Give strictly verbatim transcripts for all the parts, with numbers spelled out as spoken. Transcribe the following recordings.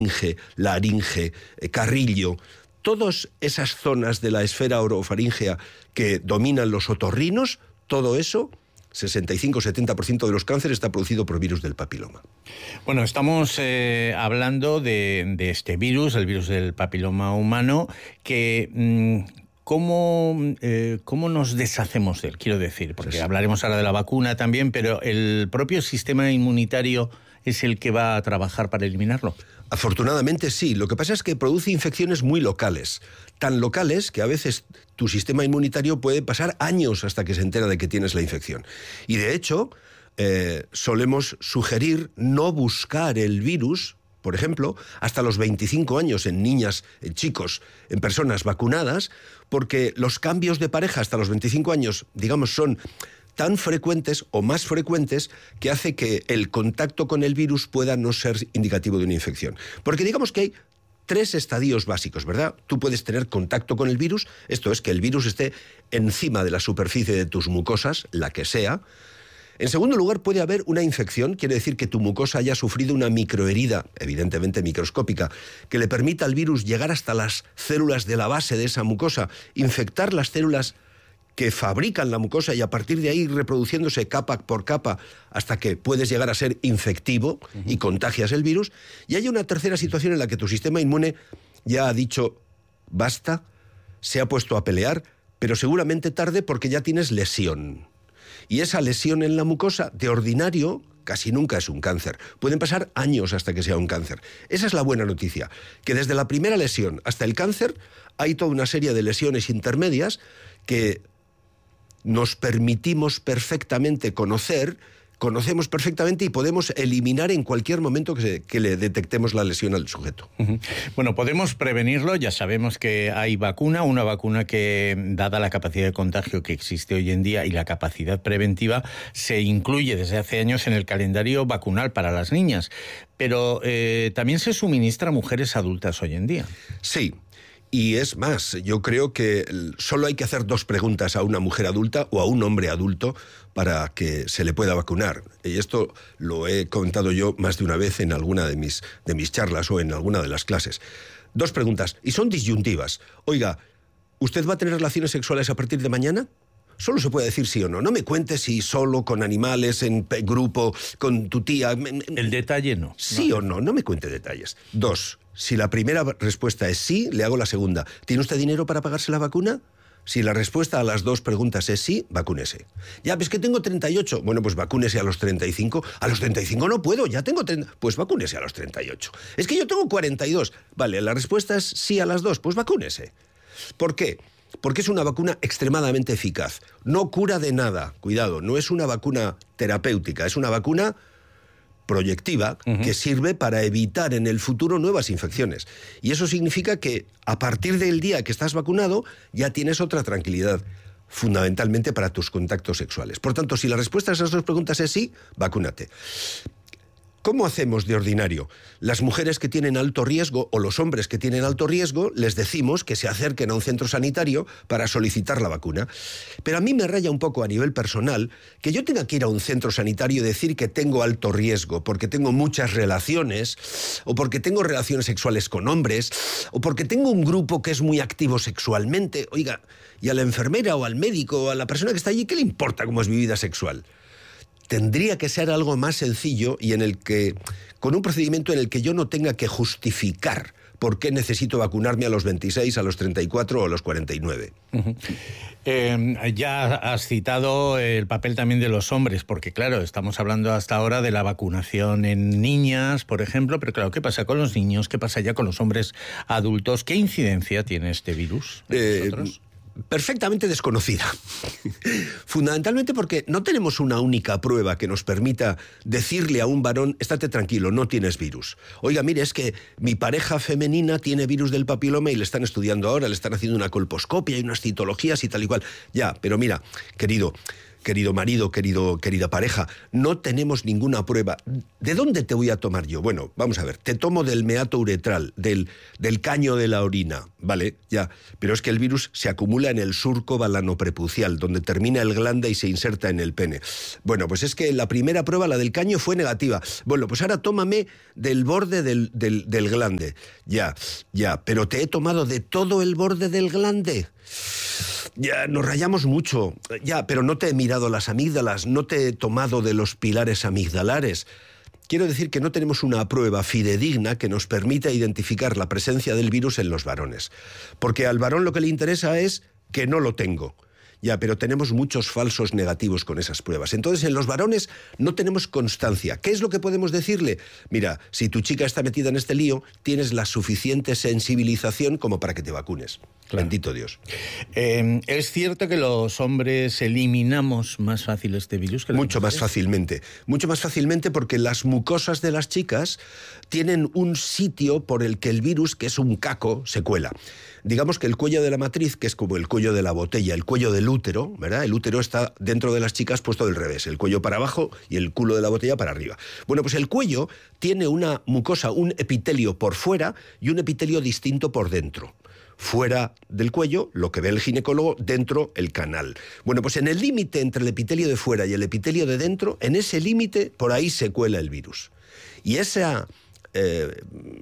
laringe, carrillo, todas esas zonas de la esfera orofaríngea que dominan los otorrinos, todo eso, sesenta y cinco a setenta por ciento de los cánceres está producido por virus del papiloma. Bueno, estamos eh, hablando de, de este virus, el virus del papiloma humano, que... Mmm, ¿Cómo, eh, ¿Cómo nos deshacemos de él? Quiero decir, porque sí. Hablaremos ahora de la vacuna también, pero ¿el propio sistema inmunitario es el que va a trabajar para eliminarlo? Afortunadamente sí. Lo que pasa es que produce infecciones muy locales. Tan locales que a veces tu sistema inmunitario puede pasar años hasta que se entera de que tienes la infección. Y de hecho, eh, solemos sugerir no buscar el virus, por ejemplo, hasta los veinticinco años en niñas, en chicos, en personas vacunadas, porque los cambios de pareja hasta los veinticinco años, digamos, son tan frecuentes o más frecuentes que hace que el contacto con el virus pueda no ser indicativo de una infección. Porque digamos que hay tres estadios básicos, ¿verdad? Tú puedes tener contacto con el virus, esto es que el virus esté encima de la superficie de tus mucosas, la que sea. En segundo lugar, puede haber una infección, quiere decir que tu mucosa haya sufrido una microherida, evidentemente microscópica, que le permita al virus llegar hasta las células de la base de esa mucosa, infectar las células que fabrican la mucosa y a partir de ahí reproduciéndose capa por capa hasta que puedes llegar a ser infectivo y contagias el virus. Y hay una tercera situación en la que tu sistema inmune ya ha dicho basta, se ha puesto a pelear, pero seguramente tarde porque ya tienes lesión. Y esa lesión en la mucosa, de ordinario, casi nunca es un cáncer. Pueden pasar años hasta que sea un cáncer. Esa es la buena noticia, que desde la primera lesión hasta el cáncer hay toda una serie de lesiones intermedias que nos permitimos perfectamente conocer, conocemos perfectamente y podemos eliminar en cualquier momento que, se, que le detectemos la lesión al sujeto. Uh-huh. Bueno, podemos prevenirlo, ya sabemos que hay vacuna, una vacuna que, dada la capacidad de contagio que existe hoy en día y la capacidad preventiva, se incluye desde hace años en el calendario vacunal para las niñas, pero eh, también se suministra a mujeres adultas hoy en día. Sí. Y es más, yo creo que solo hay que hacer dos preguntas a una mujer adulta o a un hombre adulto para que se le pueda vacunar. Y esto lo he comentado yo más de una vez en alguna de mis, de mis charlas o en alguna de las clases. Dos preguntas, y son disyuntivas. Oiga, ¿usted va a tener relaciones sexuales a partir de mañana? Solo se puede decir sí o no. No me cuentes si solo, con animales, en grupo, con tu tía. El detalle no. Sí no. o no, no me cuente detalles. Dos, si la primera respuesta es sí, le hago la segunda. ¿Tiene usted dinero para pagarse la vacuna? Si la respuesta a las dos preguntas es sí, vacúnese. Ya, ves que tengo treinta y ocho. Bueno, pues vacúnese a los treinta y cinco. A los treinta y cinco no puedo, ya tengo treinta. Pues vacúnese a los treinta y ocho. Es que yo tengo cuarenta y dos. Vale, la respuesta es sí a las dos, pues vacúnese. ¿Por qué? Porque es una vacuna extremadamente eficaz. No cura de nada, cuidado, no es una vacuna terapéutica, es una vacuna proyectiva uh-huh. que sirve para evitar en el futuro nuevas infecciones. Y eso significa que a partir del día que estás vacunado ya tienes otra tranquilidad, fundamentalmente para tus contactos sexuales. Por tanto, si la respuesta a esas dos preguntas es sí, vacúnate. ¿Cómo hacemos de ordinario? Las mujeres que tienen alto riesgo o los hombres que tienen alto riesgo les decimos que se acerquen a un centro sanitario para solicitar la vacuna. Pero a mí me raya un poco a nivel personal que yo tenga que ir a un centro sanitario y decir que tengo alto riesgo porque tengo muchas relaciones o porque tengo relaciones sexuales con hombres o porque tengo un grupo que es muy activo sexualmente. Oiga, y a la enfermera o al médico o a la persona que está allí, ¿qué le importa cómo es mi vida sexual? Tendría que ser algo más sencillo y en el que, con un procedimiento en el que yo no tenga que justificar por qué necesito vacunarme a los veintiséis, a los treinta y cuatro o a los cuarenta y nueve. Uh-huh. Eh, ya has citado el papel también de los hombres, porque claro, estamos hablando hasta ahora de la vacunación en niñas, por ejemplo, pero claro, ¿qué pasa con los niños? ¿Qué pasa ya con los hombres adultos? ¿Qué incidencia tiene este virus en eh, nosotros? Perfectamente desconocida. Fundamentalmente porque no tenemos una única prueba que nos permita decirle a un varón, estate tranquilo, no tienes virus. Oiga, mire, es que mi pareja femenina tiene virus del papiloma y le están estudiando ahora, le están haciendo una colposcopia y unas citologías y tal y cual. Ya, pero mira, querido, querido marido, querido, querida pareja, no tenemos ninguna prueba. ¿De dónde te voy a tomar yo? Bueno, vamos a ver, te tomo del meato uretral, del, del caño de la orina, ¿vale? Ya, pero es que el virus se acumula en el surco balanoprepucial, donde termina el glande y se inserta en el pene. Bueno, pues es que la primera prueba, la del caño, fue negativa. Bueno, pues ahora tómame del borde del, del, del glande. Ya, ya, pero te he tomado de todo el borde del glande. Ya, nos rayamos mucho. Ya, pero no te he mirado las amígdalas, no te he tomado de los pilares amigdalares. Quiero decir que no tenemos una prueba fidedigna que nos permita identificar la presencia del virus en los varones. Porque al varón lo que le interesa es que no lo tengo. Ya, pero tenemos muchos falsos negativos con esas pruebas. Entonces, en los varones no tenemos constancia. ¿Qué es lo que podemos decirle? Mira, si tu chica está metida en este lío, tienes la suficiente sensibilización como para que te vacunes. Claro. Bendito Dios. Eh, ¿Es cierto que los hombres eliminamos más fácil este virus que las Mucho mujeres? más fácilmente. Mucho más fácilmente porque las mucosas de las chicas tienen un sitio por el que el virus, que es un caco, se cuela. Digamos que el cuello de la matriz, que es como el cuello de la botella, el cuello del útero, ¿verdad? El útero está dentro de las chicas puesto del revés, el cuello para abajo y el culo de la botella para arriba. Bueno, pues el cuello tiene una mucosa, un epitelio por fuera y un epitelio distinto por dentro. Fuera del cuello, lo que ve el ginecólogo, dentro el canal. Bueno, pues en el límite entre el epitelio de fuera y el epitelio de dentro, en ese límite, por ahí se cuela el virus. Y esa eh,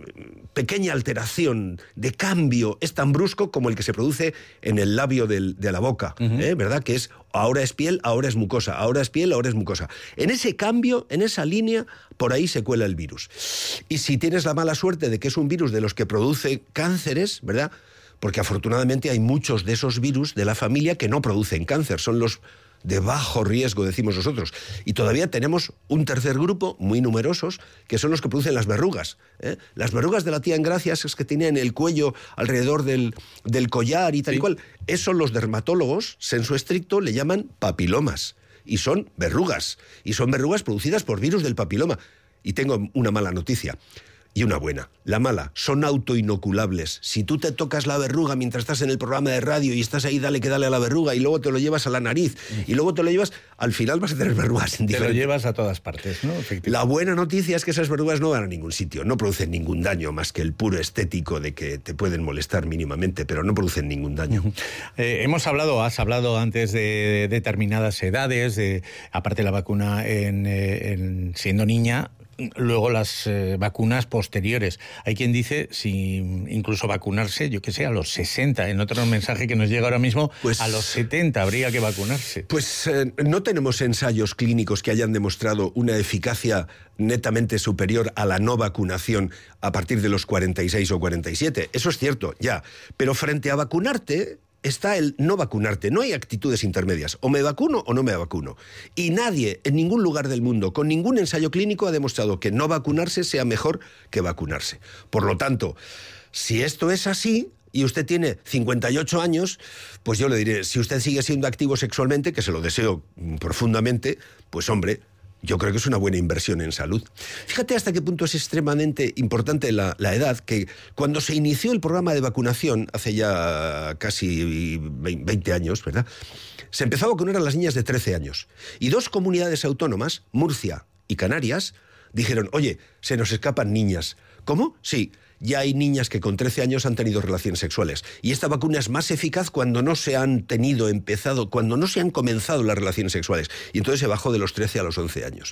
pequeña alteración de cambio es tan brusco como el que se produce en el labio del, de la boca, uh-huh. ¿eh? ¿verdad? Que es, ahora es piel, ahora es mucosa, ahora es piel, ahora es mucosa. En ese cambio, en esa línea, por ahí se cuela el virus. Y si tienes la mala suerte de que es un virus de los que produce cánceres, ¿verdad?, porque afortunadamente hay muchos de esos virus de la familia que no producen cáncer, son los de bajo riesgo, decimos nosotros. Y todavía tenemos un tercer grupo, muy numerosos, que son los que producen las verrugas. ¿eh? Las verrugas de la tía Engracias, es que tenían el cuello alrededor del, del collar y tal sí. y cual. Eso los dermatólogos, sensu estricto, le llaman papilomas. Y son verrugas. Y son verrugas producidas por virus del papiloma. Y tengo una mala noticia. Y una buena. La mala, son autoinoculables. Si tú te tocas la verruga mientras estás en el programa de radio y estás ahí, dale que dale a la verruga, y luego te lo llevas a la nariz, y luego te lo llevas, al final vas a tener verrugas. Te lo llevas a todas partes, ¿no? La buena noticia es que esas verrugas no van a ningún sitio, no producen ningún daño, más que el puro estético de que te pueden molestar mínimamente, pero no producen ningún daño. Eh, hemos hablado, has hablado antes de determinadas edades, de, aparte de la vacuna en, en siendo niña, luego las eh, vacunas posteriores. Hay quien dice si incluso vacunarse, yo qué sé, a los sesenta. En otro mensaje que nos llega ahora mismo, pues, a los setenta habría que vacunarse. Pues eh, no tenemos ensayos clínicos que hayan demostrado una eficacia netamente superior a la no vacunación a partir de los cuarenta y seis o cuarenta y siete. Eso es cierto, ya. Pero frente a vacunarte está el no vacunarte. No hay actitudes intermedias. O me vacuno o no me vacuno. Y nadie, en ningún lugar del mundo, con ningún ensayo clínico, ha demostrado que no vacunarse sea mejor que vacunarse. Por lo tanto, si esto es así y usted tiene cincuenta y ocho años, pues yo le diré, si usted sigue siendo activo sexualmente, que se lo deseo profundamente, pues hombre, yo creo que es una buena inversión en salud. Fíjate hasta qué punto es extremadamente importante la, la edad, que cuando se inició el programa de vacunación, hace ya casi veinte años, ¿verdad?, se empezó a vacunar a las niñas de trece años. Y dos comunidades autónomas, Murcia y Canarias, dijeron, oye, se nos escapan niñas. ¿Cómo? Sí. Ya hay niñas que con trece años han tenido relaciones sexuales. Y esta vacuna es más eficaz cuando no se han tenido, empezado, cuando no se han comenzado las relaciones sexuales. Y entonces se bajó de los trece a los once años.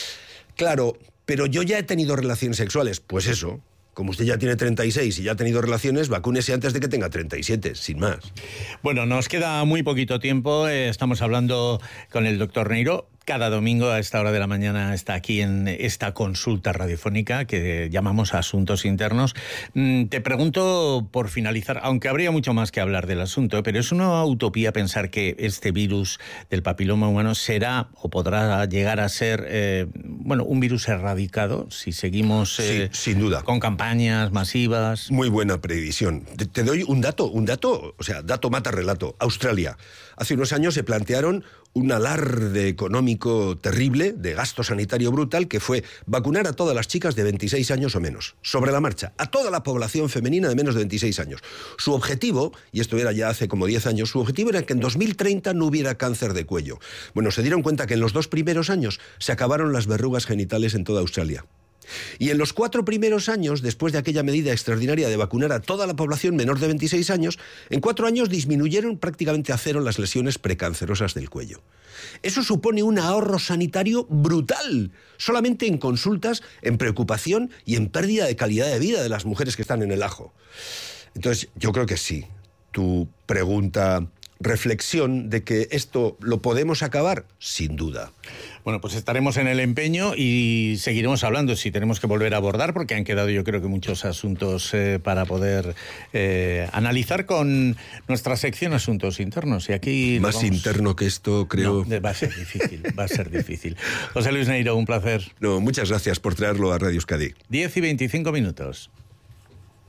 Claro, pero yo ya he tenido relaciones sexuales. Pues eso, como usted ya tiene treinta y seis y ya ha tenido relaciones, vacúnese antes de que tenga treinta y siete, sin más. Bueno, nos queda muy poquito tiempo. Estamos hablando con el doctor Neiro. Cada domingo a esta hora de la mañana está aquí en esta consulta radiofónica que llamamos Asuntos Internos. Te pregunto, por finalizar, aunque habría mucho más que hablar del asunto, pero es una utopía pensar que este virus del papiloma humano será o podrá llegar a ser, eh, bueno, un virus erradicado si seguimos eh, sí, sin duda, con campañas masivas. Muy buena previsión. Te, te doy un dato, un dato, o sea, dato mata relato. Australia. Hace unos años se plantearon un alarde económico terrible, de gasto sanitario brutal, que fue vacunar a todas las chicas de veintiséis años o menos, sobre la marcha, a toda la población femenina de menos de veintiséis años. Su objetivo, y esto era ya hace como diez años, su objetivo era que en dos mil treinta no hubiera cáncer de cuello. Bueno, se dieron cuenta que en los dos primeros años se acabaron las verrugas genitales en toda Australia. Y en los cuatro primeros años, después de aquella medida extraordinaria de vacunar a toda la población menor de veintiséis años, en cuatro años disminuyeron prácticamente a cero las lesiones precancerosas del cuello. Eso supone un ahorro sanitario brutal, solamente en consultas, en preocupación y en pérdida de calidad de vida de las mujeres que están en el ajo. Entonces, yo creo que sí. Tu pregunta, reflexión de que esto lo podemos acabar, sin duda. Bueno, pues estaremos en el empeño y seguiremos hablando si tenemos que volver a abordar, porque han quedado yo creo que muchos asuntos eh, para poder eh, analizar con nuestra sección Asuntos Internos. Y aquí Más vamos... interno que esto, creo... No, va a ser difícil, va a ser difícil. José Luis Neiro, un placer. No, muchas gracias por traerlo a Radio Euskadi. diez y veinticinco minutos.